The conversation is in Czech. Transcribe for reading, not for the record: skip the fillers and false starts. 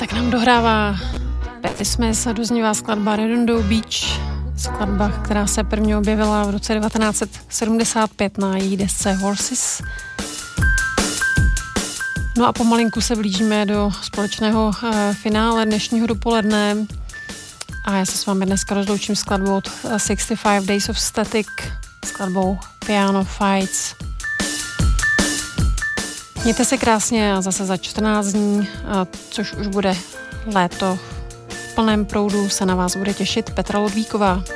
Tak nám dohrává Patti Smith a doznívá skladba Redondo Beach, skladba, která se prvně objevila v roce 1975 na její desce Horses. No a pomalinku se blížíme do společného finále dnešního dopoledne a já se s vámi dneska rozloučím skladbou od 65 Days of Static, skladbou Piano Fights. Mějte se krásně a zase za 14 dní, což už bude léto v plném proudu, se na vás bude těšit Petra Ludvíková.